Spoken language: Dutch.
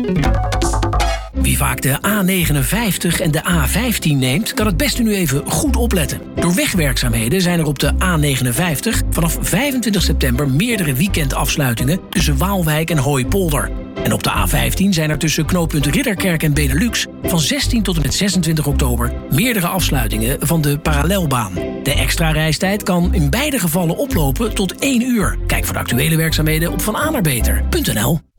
Wie vaak de A59 en de A15 neemt, kan het beste nu even goed opletten. Door wegwerkzaamheden zijn er op de A59 vanaf 25 september meerdere weekendafsluitingen tussen Waalwijk en Hooipolder. En op de A15 zijn er tussen knooppunt Ridderkerk en Benelux van 16 tot en met 26 oktober meerdere afsluitingen van de parallelbaan. De extra reistijd kan in beide gevallen oplopen tot 1 uur. Kijk voor de actuele werkzaamheden op vananaarbeter.nl.